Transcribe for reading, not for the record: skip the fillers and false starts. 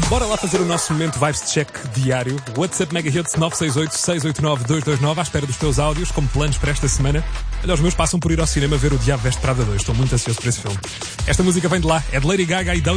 Bora lá fazer o nosso momento Vibes Check diário. WhatsApp Mega Hits 968-689-229 à espera dos teus áudios, como planos para esta semana. Olha, os meus passam por ir ao cinema ver o Diabo Veste Prada 2. Estou muito ansioso por esse filme. Esta música vem de lá. É de Lady Gaga e Don't